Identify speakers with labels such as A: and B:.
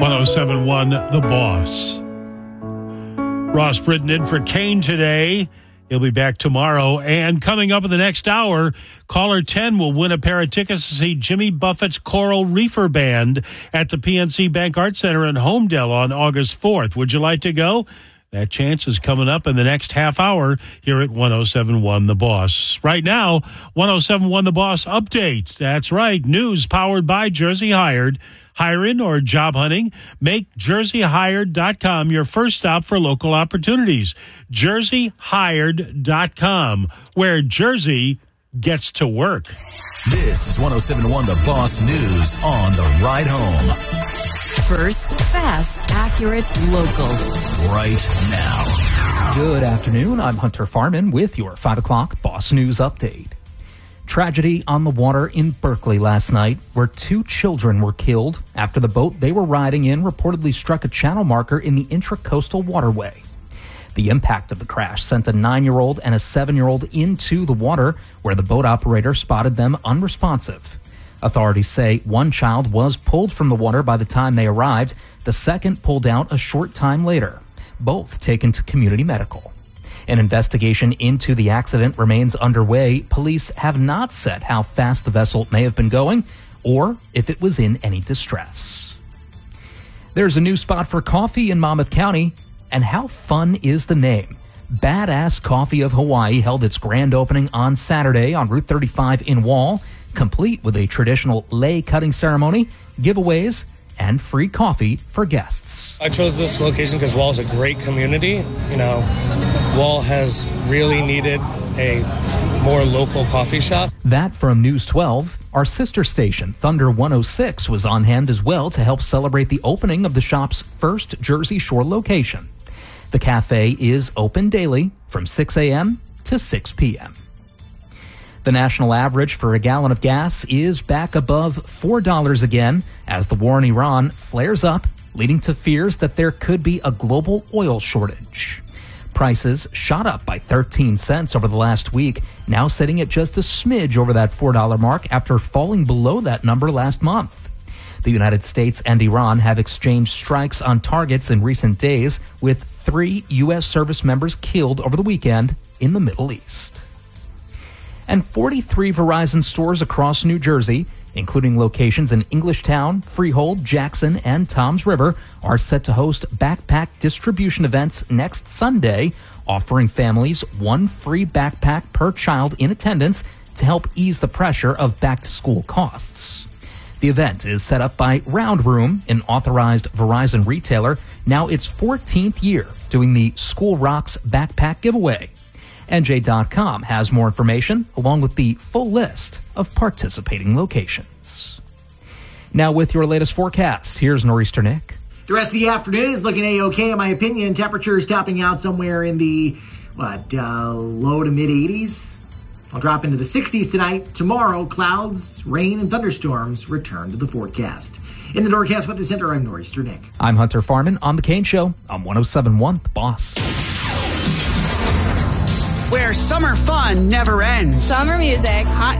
A: 107.1 The Boss. Ross Britton in for Kane today. He'll be back tomorrow. And coming up in the next hour, caller 10 will win a pair of tickets to see Jimmy Buffett's Coral Reefer Band at the PNC Bank Arts Center in Homedale on August 4th. Would you like to go? That chance is coming up in the next half hour here at 107.1 The Boss. Right now, 107.1 The Boss updates. That's right. News powered by Jersey Hired. Hiring or job hunting? Make jerseyhired.com your first stop for local opportunities. jerseyhired.com, where Jersey gets to work.
B: This is 107.1 The Boss News on the ride home.
C: First, fast, accurate, local.
B: Right now.
D: Good afternoon. I'm Hunter Farman with your 5 o'clock Boss News Update. Tragedy on the water in Berkeley last night, where 2 children were killed after the boat they were riding in reportedly struck a channel marker in the Intracoastal Waterway. The impact of the crash sent a 9-year-old and a 7-year-old into the water, where the boat operator spotted them unresponsive. Authorities say one child was pulled from the water by the time they arrived. The second pulled out a short time later. Both taken to community medical. An investigation into the accident remains underway. Police have not said how fast the vessel may have been going or if it was in any distress. There's a new spot for coffee in Monmouth County, and how fun is the name? Badass Coffee of Hawaii held its grand opening on Saturday on Route 35 in Wall, complete with a traditional lei cutting ceremony, giveaways, and free coffee for guests.
E: I chose this location because Wall is a great community. You know, Wall has really needed a more local coffee shop.
D: That from News 12. Our sister station, Thunder 106, was on hand as well to help celebrate the opening of the shop's first Jersey Shore location. The cafe is open daily from 6 a.m. to 6 p.m. The national average for a gallon of gas is back above $4 again as the war in Iran flares up, leading to fears that there could be a global oil shortage. Prices shot up by 13 cents over the last week, now sitting at just a smidge over that $4 mark after falling below that number last month. The United States and Iran have exchanged strikes on targets in recent days, with 3 U.S. service members killed over the weekend in the Middle East. And 43 Verizon stores across New Jersey, including locations in Englishtown, Freehold, Jackson, and Toms River, are set to host backpack distribution events next Sunday, offering families 1 free backpack per child in attendance to help ease the pressure of back-to-school costs. The event is set up by Round Room, an authorized Verizon retailer, now its 14th year doing the School Rocks backpack giveaway. NJ.com has more information, along with the full list of participating locations. Now with your latest forecast, here's Nor'easter Nick.
F: The rest of the afternoon is looking A-OK, in my opinion. Temperatures topping out somewhere in the, low to mid-80s. I'll drop into the 60s tonight. Tomorrow, clouds, rain, and thunderstorms return to the forecast. In the Norcast Weather Center, I'm Nor'easter Nick.
D: I'm Hunter Farman on The Kane Show on 107.1 The Boss.
G: Where summer fun never ends.
H: Summer music, hot